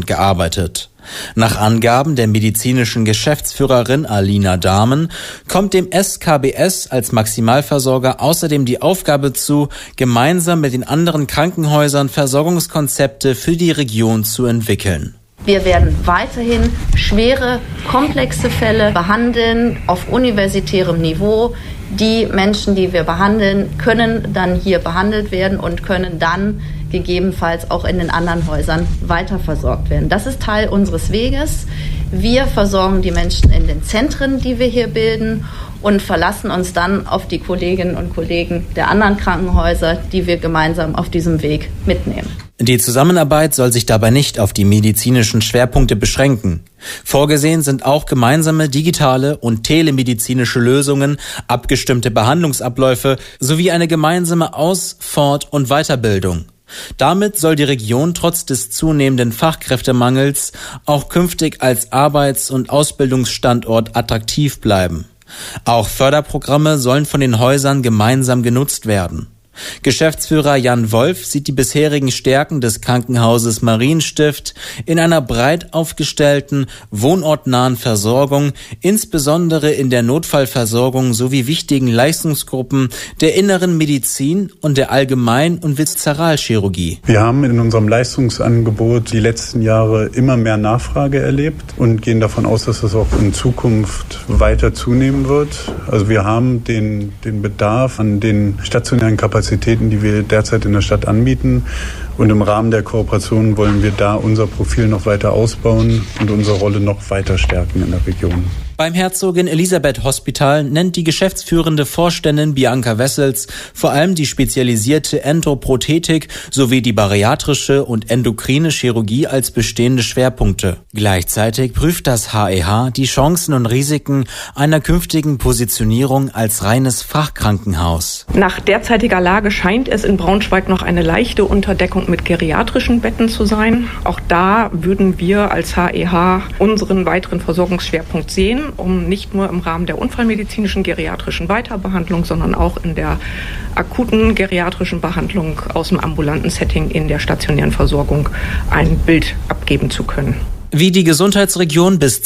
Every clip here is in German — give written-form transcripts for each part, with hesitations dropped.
übergreifend gearbeitet. Nach Angaben der medizinischen Geschäftsführerin Alina Dahmen kommt dem SKBS als Maximalversorger außerdem die Aufgabe zu, gemeinsam mit den anderen Krankenhäusern Versorgungskonzepte für die Region zu entwickeln. Wir werden weiterhin schwere, komplexe Fälle behandeln auf universitärem Niveau. Die Menschen, die wir behandeln, können dann hier behandelt werden und können dann gegebenenfalls auch in den anderen Häusern weiter versorgt werden. Das ist Teil unseres Weges. Wir versorgen die Menschen in den Zentren, die wir hier bilden, und verlassen uns dann auf die Kolleginnen und Kollegen der anderen Krankenhäuser, die wir gemeinsam auf diesem Weg mitnehmen. Die Zusammenarbeit soll sich dabei nicht auf die medizinischen Schwerpunkte beschränken. Vorgesehen sind auch gemeinsame digitale und telemedizinische Lösungen, abgestimmte Behandlungsabläufe sowie eine gemeinsame Aus-, Fort- und Weiterbildung. Damit soll die Region trotz des zunehmenden Fachkräftemangels auch künftig als Arbeits- und Ausbildungsstandort attraktiv bleiben. Auch Förderprogramme sollen von den Häusern gemeinsam genutzt werden. Geschäftsführer Jan Wolf sieht die bisherigen Stärken des Krankenhauses Marienstift in einer breit aufgestellten, wohnortnahen Versorgung, insbesondere in der Notfallversorgung sowie wichtigen Leistungsgruppen der inneren Medizin und der Allgemein- und Viszeralchirurgie. Wir haben in unserem Leistungsangebot die letzten Jahre immer mehr Nachfrage erlebt und gehen davon aus, dass das auch in Zukunft weiter zunehmen wird. Also wir haben den Bedarf an den stationären Kapazitäten, die wir derzeit in der Stadt anbieten. Und im Rahmen der Kooperation wollen wir da unser Profil noch weiter ausbauen und unsere Rolle noch weiter stärken in der Region. Beim Herzogin Elisabeth Hospital nennt die geschäftsführende Vorständin Bianca Wessels vor allem die spezialisierte Endoprothetik sowie die bariatrische und endokrine Chirurgie als bestehende Schwerpunkte. Gleichzeitig prüft das HEH die Chancen und Risiken einer künftigen Positionierung als reines Fachkrankenhaus. Nach derzeitiger Lage scheint es in Braunschweig noch eine leichte Unterdeckung mit geriatrischen Betten zu sein. Auch da würden wir als HEH unseren weiteren Versorgungsschwerpunkt sehen, um nicht nur im Rahmen der unfallmedizinischen geriatrischen Weiterbehandlung, sondern auch in der akuten geriatrischen Behandlung aus dem ambulanten Setting in der stationären Versorgung ein Bild abgeben zu können. Wie die Gesundheitsregion bis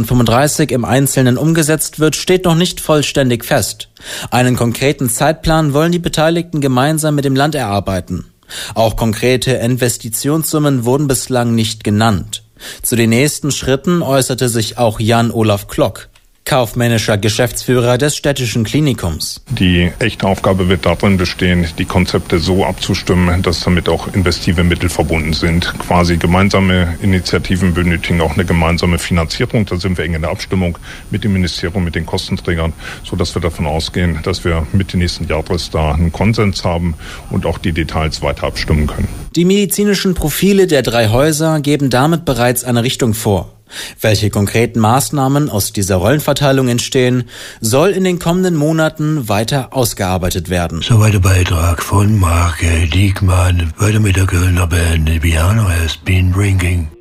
2035 im Einzelnen umgesetzt wird, steht noch nicht vollständig fest. Einen konkreten Zeitplan wollen die Beteiligten gemeinsam mit dem Land erarbeiten. Auch konkrete Investitionssummen wurden bislang nicht genannt. Zu den nächsten Schritten äußerte sich auch Jan-Olaf Klock, kaufmännischer Geschäftsführer des städtischen Klinikums. Die echte Aufgabe wird darin bestehen, die Konzepte so abzustimmen, dass damit auch investive Mittel verbunden sind. Quasi gemeinsame Initiativen benötigen auch eine gemeinsame Finanzierung. Da sind wir eng in der Abstimmung mit dem Ministerium, mit den Kostenträgern, sodass wir davon ausgehen, dass wir Mitte nächsten Jahres da einen Konsens haben und auch die Details weiter abstimmen können. Die medizinischen Profile der 3 Häuser geben damit bereits eine Richtung vor. Welche konkreten Maßnahmen aus dieser Rollenverteilung entstehen, soll in den kommenden Monaten weiter ausgearbeitet werden. Soweit der Beitrag von Marke Diekmann. Weiter mit der Kölner Band The Piano Has Been Drinking.